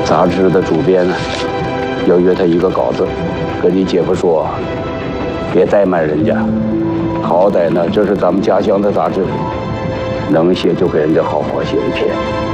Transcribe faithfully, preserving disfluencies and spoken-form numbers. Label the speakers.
Speaker 1: 杂志的主编呢，要约他一个稿子，跟你姐夫说，别怠慢人家，好歹呢这是咱们家乡的杂志，能写就给人家好好写一篇。